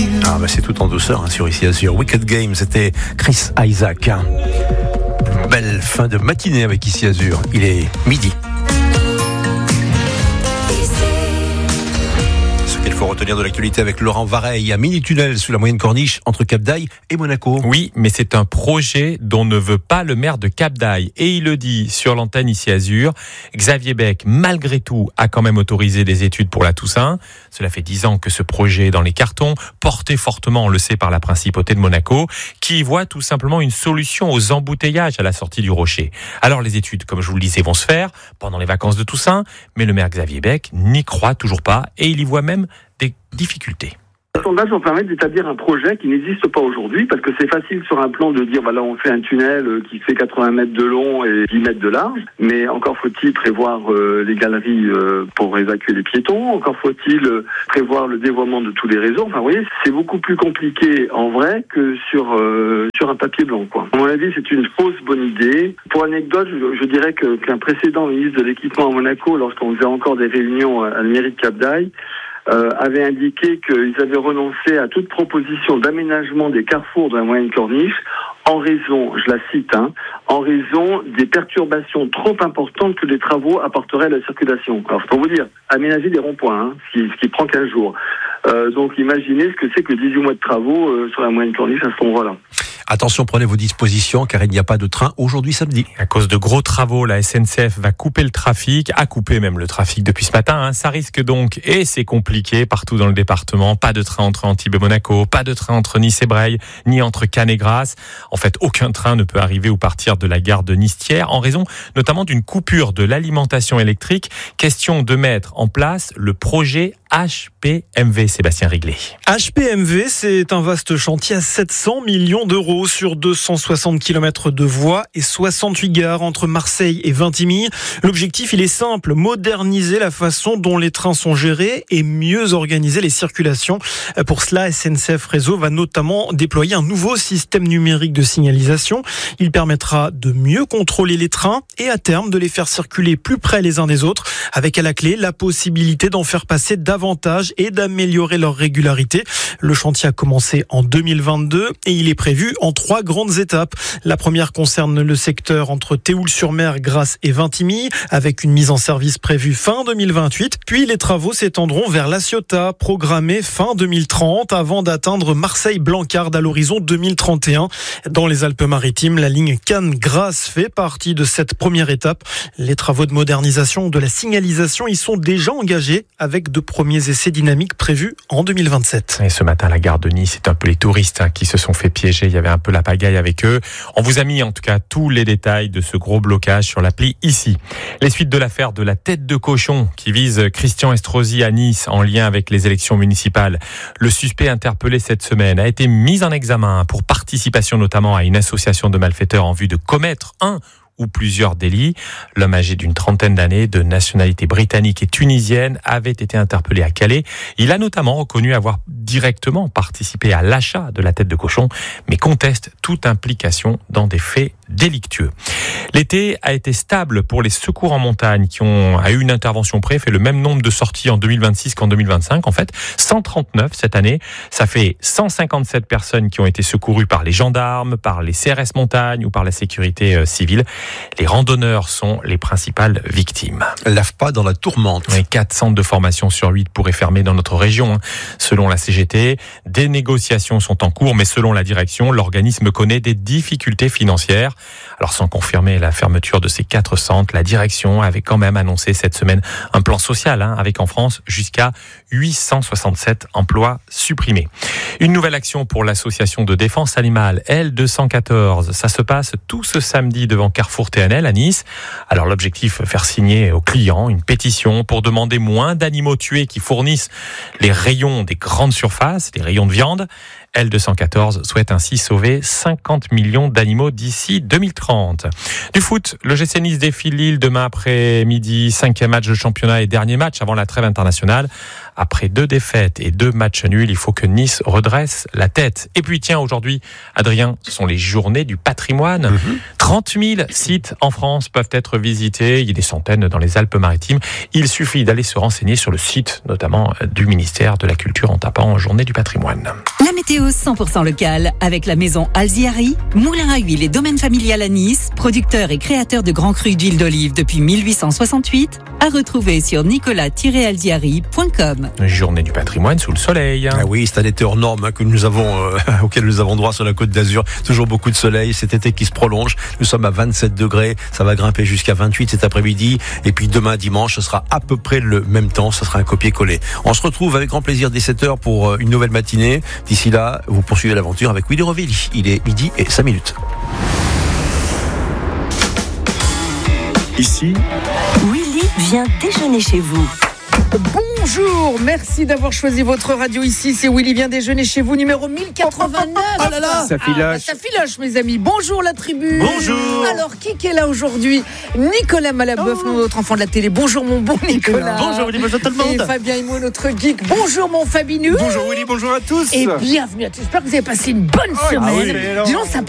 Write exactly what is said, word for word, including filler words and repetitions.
Ah bah c'est tout en douceur hein, sur Ici Azur. Wicked Game, c'était Chris Isaac. Belle fin de matinée avec Ici Azur. Il est midi. Il faut retenir de l'actualité avec Laurent Vareille, un mini-tunnel sous la moyenne corniche entre Cap d'Aille et Monaco. Oui, mais c'est un projet dont ne veut pas le maire de Cap d'Aille. Et il le dit sur l'antenne Ici Azur. Xavier Bec, malgré tout, a quand même autorisé des études pour la Toussaint. Cela fait dix ans que ce projet est dans les cartons, porté fortement, on le sait, par la principauté de Monaco, qui voit tout simplement une solution aux embouteillages à la sortie du Rocher. Alors les études, comme je vous le disais, vont se faire pendant les vacances de Toussaint, mais le maire Xavier Bec n'y croit toujours pas et il y voit même des difficultés. Les sondages vont permettre d'établir un projet qui n'existe pas aujourd'hui, parce que c'est facile sur un plan de dire, voilà, on fait un tunnel qui fait quatre-vingts mètres de long et dix mètres de large, mais encore faut-il prévoir euh, les galeries euh, pour évacuer les piétons, encore faut-il euh, prévoir le dévoiement de tous les réseaux. Enfin, vous voyez, c'est beaucoup plus compliqué en vrai que sur euh, sur un papier blanc, quoi. À mon avis, c'est une fausse bonne idée. Pour anecdote, je, je dirais que, qu'un précédent ministre de l'équipement à Monaco, lorsqu'on faisait encore des réunions à la mairie de Cap d'Aille, Euh, avait indiqué qu'ils avaient renoncé à toute proposition d'aménagement des carrefours de la moyenne corniche en raison, je la cite, hein, en raison des perturbations trop importantes que les travaux apporteraient à la circulation. Alors, c'est pour vous dire, aménager des ronds-points, hein, ce, qui, ce qui prend quinze jours. Euh, donc, imaginez ce que c'est que dix-huit mois de travaux euh, sur la moyenne corniche à cet endroit-là. Attention, prenez vos dispositions car il n'y a pas de train aujourd'hui samedi. À cause de gros travaux, la S N C F va couper le trafic, a coupé même le trafic depuis ce matin. Hein. Ça risque donc, et c'est compliqué partout dans le département, pas de train entre Antibes et Monaco, pas de train entre Nice et Breil, ni entre Cannes et Grasse. En fait, aucun train ne peut arriver ou partir de la gare de Nice-Thiers en raison notamment d'une coupure de l'alimentation électrique. Question de mettre en place le projet H P M V, Sébastien Riglet. H P M V, c'est un vaste chantier à sept cents millions d'euros sur deux cent soixante kilomètres de voies et soixante-huit gares entre Marseille et Vintimille. L'objectif, il est simple, moderniser la façon dont les trains sont gérés et mieux organiser les circulations. Pour cela, S N C F Réseau va notamment déployer un nouveau système numérique de signalisation. Il permettra de mieux contrôler les trains et à terme de les faire circuler plus près les uns des autres, avec à la clé la possibilité d'en faire passer davantage et d'améliorer leur régularité. Le chantier a commencé en deux mille vingt-deux et il est prévu en trois grandes étapes. La première concerne le secteur entre Théoul-sur-Mer, Grasse et Vintimille, avec une mise en service prévue fin deux mille vingt-huit. Puis les travaux s'étendront vers La Ciotat, programmés fin deux mille trente, avant d'atteindre Marseille-Blancarde à l'horizon deux mille trente et un. Dans les Alpes-Maritimes, la ligne Cannes-Grasse fait partie de cette première étape. Les travaux de modernisation de la signalisation y sont déjà engagés, avec de premiers essais dynamiques prévus en deux mille vingt-sept. Et ce matin, la gare de Nice, c'est un peu les touristes hein, qui se sont fait piéger. Il y avait un peu la pagaille avec eux. On vous a mis en tout cas tous les détails de ce gros blocage sur l'appli ici. Les suites de l'affaire de la tête de cochon qui vise Christian Estrosi à Nice en lien avec les élections municipales. Le suspect interpellé cette semaine a été mis en examen pour participation notamment à une association de malfaiteurs en vue de commettre un ou plusieurs délits. L'homme âgé d'une trentaine d'années, de nationalité britannique et tunisienne, avait été interpellé à Calais. Il a notamment reconnu avoir directement participé à l'achat de la tête de cochon, mais conteste toute implication dans des faits délictueux. L'été a été stable pour les secours en montagne qui ont à eu une intervention près fait le même nombre de sorties en deux mille vingt-six qu'en deux mille vingt-cinq. En fait, cent trente-neuf cette année. Ça fait cent cinquante-sept personnes qui ont été secourues par les gendarmes, par les C R S montagne ou par la sécurité euh, civile. Les randonneurs sont les principales victimes. Lave pas dans la tourmente. Oui, quatre centres de formation sur huit pourraient fermer dans notre région. Hein. Selon la C G T, des négociations sont en cours, mais selon la direction, l'organisme connaît des difficultés financières. Alors sans confirmer la fermeture de ces quatre centres, la direction avait quand même annoncé cette semaine un plan social, hein, avec en France jusqu'à huit cent soixante-sept emplois supprimés. Une nouvelle action pour l'association de défense animale L deux cent quatorze. Ça se passe tout ce samedi devant Carrefour T N L à Nice. Alors l'objectif, faire signer aux clients une pétition pour demander moins d'animaux tués qui fournissent les rayons des grandes surfaces, les rayons de viande. L deux cent quatorze souhaite ainsi sauver cinquante millions d'animaux d'ici deux mille trente. Du foot, le G C Nice défie Lille demain après-midi, cinquième match de championnat et dernier match avant la trêve internationale. Après deux défaites et deux matchs nuls, il faut que Nice redresse la tête. Et puis tiens, aujourd'hui, Adrien, ce sont les journées du patrimoine. Mmh. trente mille sites en France peuvent être visités. Il y a des centaines dans les Alpes-Maritimes. Il suffit d'aller se renseigner sur le site, notamment du ministère de la Culture, en tapant Journée du patrimoine. La météo cent pour cent locale avec la maison Alziari, moulin à huile et domaine familial à Nice, producteur et créateur de grands crus d'huile d'olive depuis mille huit cent soixante-huit, à retrouver sur nicolas tiret alziari point com. Journée du patrimoine sous le soleil. Ah oui, c'est un été hors norme hein, que nous avons, euh, auquel nous avons droit sur la Côte d'Azur. Toujours beaucoup de soleil, cet été qui se prolonge. Nous sommes à vingt-sept degrés, ça va grimper jusqu'à vingt-huit cet après-midi. Et puis demain dimanche, ce sera à peu près le même temps, ce sera un copier-coller. On se retrouve avec grand plaisir dès sept heures pour une nouvelle matinée. D'ici là, vous poursuivez l'aventure avec Willy Rovelli. Il est midi et cinq minutes. Ici, Willy vient déjeuner chez vous. Bonjour, merci d'avoir choisi votre radio ici. C'est Willy vient déjeuner chez vous, numéro mille quatre-vingt-neuf. Oh là là, ça filoche. Ah, bah, ça filoche, mes amis. Bonjour la tribu. Bonjour. Alors, qui est là aujourd'hui? Nicolas Malaboeuf, oh. notre enfant de la télé. Bonjour mon bon Nicolas. Bonjour Willy, bonjour tout le monde. Et Fabien Immo, notre geek. Bonjour mon Fabinus. Bonjour Willy, bonjour à tous. Et bienvenue à tous. J'espère que vous avez passé une bonne oh, semaine. Ah oui, Dis donc, ça